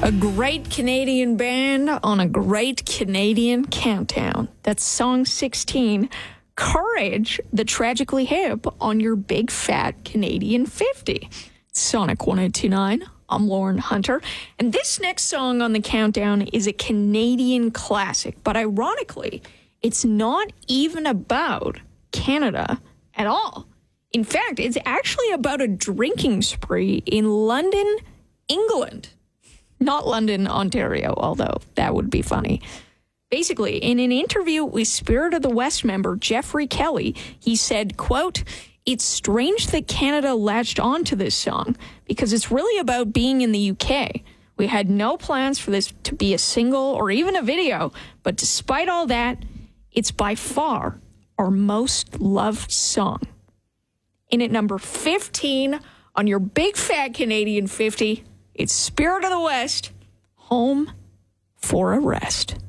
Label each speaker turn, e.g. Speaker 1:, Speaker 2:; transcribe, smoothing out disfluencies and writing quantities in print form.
Speaker 1: A great Canadian band on a great Canadian countdown. That's song 16, Courage, the Tragically Hip, on your big fat Canadian 50. Sonic 1029. I'm Lauren Hunter. And this next song on the countdown is a Canadian classic. But ironically, it's not even about Canada at all. In fact, it's actually about a drinking spree in London, England. Not London, Ontario, although that would be funny. Basically, in an interview with Spirit of the West member Jeffrey Kelly, he said, quote, "It's strange that Canada latched on to this song because it's really about being in the UK. We had no plans for this to be a single or even a video, but despite all that, it's by far our most loved song." In at number 15 on your big fat Canadian 50, it's Spirit of the West, Home for a Rest.